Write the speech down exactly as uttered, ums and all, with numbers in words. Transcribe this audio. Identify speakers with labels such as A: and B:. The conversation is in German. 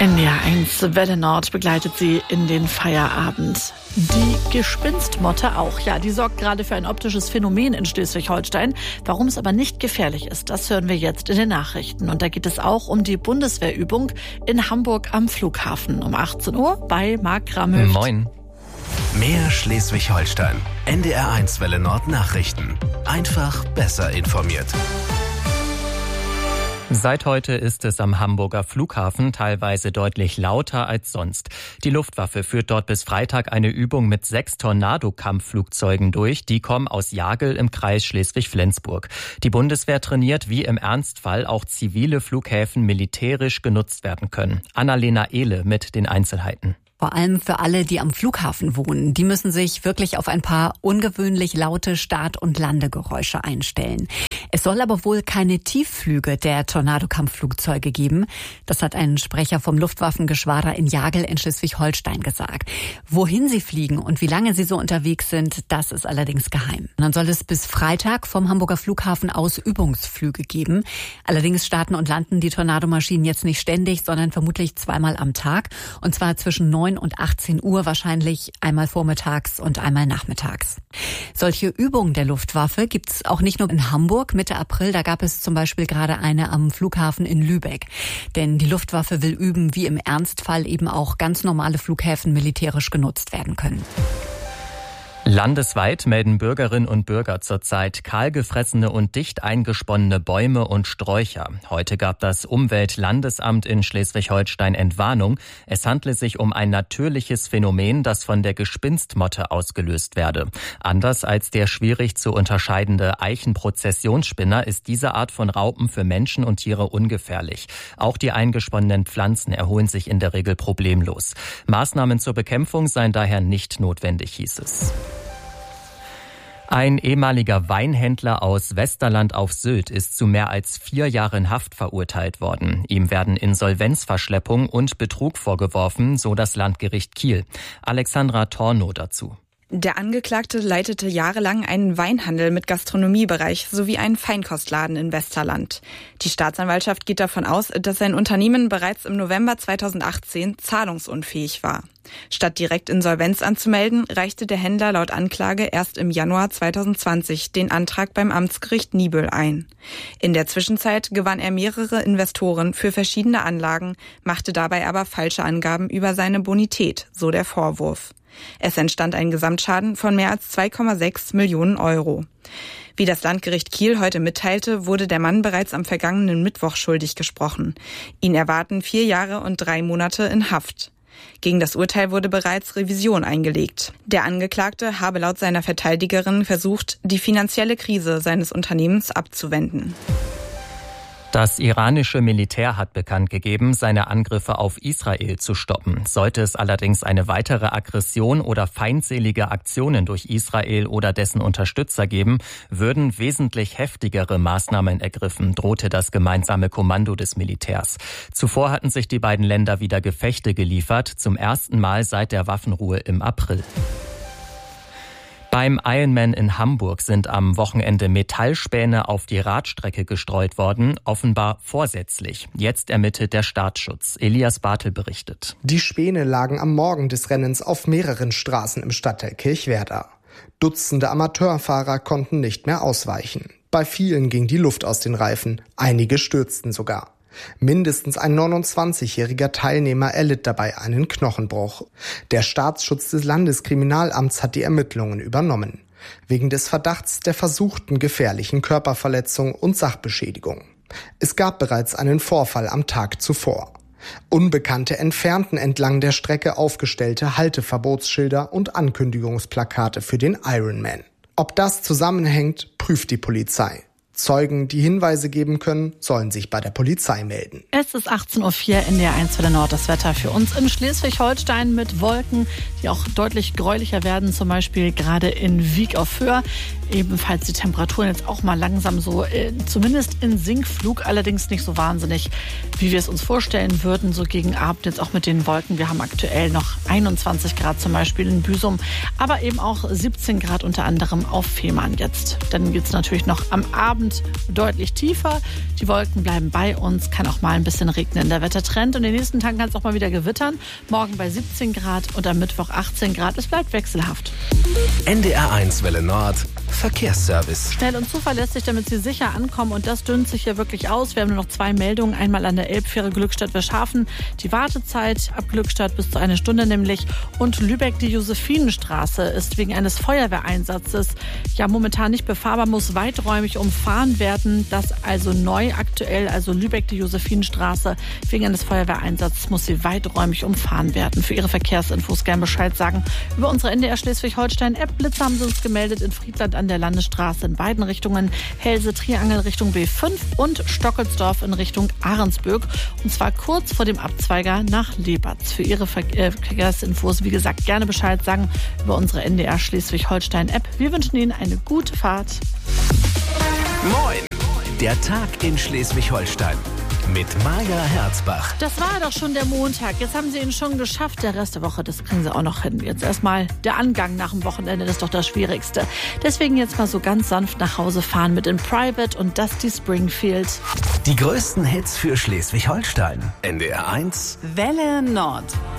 A: N D R eins Welle Nord begleitet Sie in den Feierabend. Die Gespinstmotte auch. Ja, die sorgt gerade für ein optisches Phänomen in Schleswig-Holstein. Warum es aber nicht gefährlich ist, das hören wir jetzt in den Nachrichten. Und da geht es auch um die Bundeswehrübung in Hamburg am Flughafen um achtzehn Uhr bei Marc Gramhöft.
B: Moin.
C: Mehr Schleswig-Holstein. N D R eins Welle Nord Nachrichten. Einfach besser informiert.
B: Seit heute ist es am Hamburger Flughafen teilweise deutlich lauter als sonst. Die Luftwaffe führt dort bis Freitag eine Übung mit sechs Tornado-Kampfflugzeugen durch. Die kommen aus Jagel im Kreis Schleswig-Flensburg. Die Bundeswehr trainiert, wie im Ernstfall auch zivile Flughäfen militärisch genutzt werden können. Annalena Ehle mit den Einzelheiten.
D: Vor allem für alle, die am Flughafen wohnen. Die müssen sich wirklich auf ein paar ungewöhnlich laute Start- und Landegeräusche einstellen. Es soll aber wohl keine Tiefflüge der Tornado-Kampfflugzeuge geben. Das hat ein Sprecher vom Luftwaffengeschwader in Jagel in Schleswig-Holstein gesagt. Wohin sie fliegen und wie lange sie so unterwegs sind, das ist allerdings geheim. Und dann soll es bis Freitag vom Hamburger Flughafen aus Übungsflüge geben. Allerdings starten und landen die Tornadomaschinen jetzt nicht ständig, sondern vermutlich zweimal am Tag. Und zwar zwischen neun und achtzehn Uhr, wahrscheinlich einmal vormittags und einmal nachmittags. Solche Übungen der Luftwaffe gibt es auch nicht nur in Hamburg. Mitte April, da gab es zum Beispiel gerade eine am Flughafen in Lübeck. Denn die Luftwaffe will üben, wie im Ernstfall eben auch ganz normale Flughäfen militärisch genutzt werden können.
B: Landesweit melden Bürgerinnen und Bürger zurzeit kahlgefressene und dicht eingesponnene Bäume und Sträucher. Heute gab das Umweltlandesamt in Schleswig-Holstein Entwarnung. Es handle sich um ein natürliches Phänomen, das von der Gespinstmotte ausgelöst werde. Anders als der schwierig zu unterscheidende Eichenprozessionsspinner ist diese Art von Raupen für Menschen und Tiere ungefährlich. Auch die eingesponnenen Pflanzen erholen sich in der Regel problemlos. Maßnahmen zur Bekämpfung seien daher nicht notwendig, hieß es. Ein ehemaliger Weinhändler aus Westerland auf Sylt ist zu mehr als vier Jahren Haft verurteilt worden. Ihm werden Insolvenzverschleppung und Betrug vorgeworfen, so das Landgericht Kiel. Alexandra Tornow dazu.
E: Der Angeklagte leitete jahrelang einen Weinhandel mit Gastronomiebereich sowie einen Feinkostladen in Westerland. Die Staatsanwaltschaft geht davon aus, dass sein Unternehmen bereits im November zweitausendachtzehn zahlungsunfähig war. Statt direkt Insolvenz anzumelden, reichte der Händler laut Anklage erst im Januar zweitausendzwanzig den Antrag beim Amtsgericht Niebüll ein. In der Zwischenzeit gewann er mehrere Investoren für verschiedene Anlagen, machte dabei aber falsche Angaben über seine Bonität, so der Vorwurf. Es entstand ein Gesamtschaden von mehr als zwei Komma sechs Millionen Euro. Wie das Landgericht Kiel heute mitteilte, wurde der Mann bereits am vergangenen Mittwoch schuldig gesprochen. Ihn erwarten vier Jahre und drei Monate in Haft. Gegen das Urteil wurde bereits Revision eingelegt. Der Angeklagte habe laut seiner Verteidigerin versucht, die finanzielle Krise seines Unternehmens abzuwenden.
B: Das iranische Militär hat bekannt gegeben, seine Angriffe auf Israel zu stoppen. Sollte es allerdings eine weitere Aggression oder feindselige Aktionen durch Israel oder dessen Unterstützer geben, würden wesentlich heftigere Maßnahmen ergriffen, drohte das gemeinsame Kommando des Militärs. Zuvor hatten sich die beiden Länder wieder Gefechte geliefert, zum ersten Mal seit der Waffenruhe im April. Beim Ironman in Hamburg sind am Wochenende Metallspäne auf die Radstrecke gestreut worden, offenbar vorsätzlich. Jetzt ermittelt der Staatsschutz. Elias Bartel berichtet.
F: Die Späne lagen am Morgen des Rennens auf mehreren Straßen im Stadtteil Kirchwerder. Dutzende Amateurfahrer konnten nicht mehr ausweichen. Bei vielen ging die Luft aus den Reifen, einige stürzten sogar. Mindestens ein neunundzwanzigjähriger Teilnehmer erlitt dabei einen Knochenbruch. Der Staatsschutz des Landeskriminalamts hat die Ermittlungen übernommen. Wegen des Verdachts der versuchten gefährlichen Körperverletzung und Sachbeschädigung. Es gab bereits einen Vorfall am Tag zuvor. Unbekannte entfernten entlang der Strecke aufgestellte Halteverbotsschilder und Ankündigungsplakate für den Ironman. Ob das zusammenhängt, prüft die Polizei. Zeugen, die Hinweise geben können, sollen sich bei der Polizei melden.
A: Es ist achtzehn Uhr vier, N D R eins Welle Nord, das Wetter für uns in Schleswig-Holstein mit Wolken, die auch deutlich gräulicher werden, zum Beispiel gerade in Wiek auf Föhr. ebenfalls die Temperaturen jetzt auch mal langsam so, äh, zumindest in Sinkflug, allerdings nicht so wahnsinnig, wie wir es uns vorstellen würden, so gegen Abend jetzt auch mit den Wolken. Wir haben aktuell noch einundzwanzig Grad zum Beispiel in Büsum, aber eben auch siebzehn Grad unter anderem auf Fehmarn jetzt. Dann geht es natürlich noch am Abend deutlich tiefer. Die Wolken bleiben bei uns, kann auch mal ein bisschen regnen. Der Wettertrend und in den nächsten Tagen kann es auch mal wieder gewittern. Morgen bei siebzehn Grad und am Mittwoch achtzehn Grad. Es bleibt wechselhaft.
C: N D R eins Welle Nord Verkehrsservice.
A: Schnell und zuverlässig, damit Sie sicher ankommen. Und das dünnt sich hier wirklich aus. Wir haben nur noch zwei Meldungen. Einmal an der Elbfähre Glückstadt-Wischhafen. Die Wartezeit ab Glückstadt bis zu eine Stunde nämlich. Und Lübeck, die Josephinenstraße, ist wegen eines Feuerwehreinsatzes ja momentan nicht befahrbar, muss weiträumig umfahren werden. Das also neu aktuell. Also Lübeck, die Josephinenstraße, wegen eines Feuerwehreinsatzes muss sie weiträumig umfahren werden. Für Ihre Verkehrsinfos gerne Bescheid sagen. Über unsere N D R Schleswig-Holstein-App Blitzer haben Sie uns gemeldet in Friedland an der Landesstraße in beiden Richtungen, Helse Triangel Richtung B fünf und Stockelsdorf in Richtung Ahrensbürg, und zwar kurz vor dem Abzweiger nach Lebatz. Für Ihre Verkehrsinfos, wie gesagt, gerne Bescheid sagen über unsere N D R Schleswig-Holstein-App. Wir wünschen Ihnen eine gute Fahrt.
C: Moin! Der Tag in Schleswig-Holstein mit Maja Herzbach.
A: Das war doch schon der Montag. Jetzt haben Sie ihn schon geschafft. Der Rest der Woche, das kriegen Sie auch noch hin. Jetzt erstmal der Angang nach dem Wochenende, das ist doch das Schwierigste. Deswegen jetzt mal so ganz sanft nach Hause fahren mit In Private und Dusty Springfield.
C: Die größten Hits für Schleswig-Holstein. N D R eins
G: Welle Nord.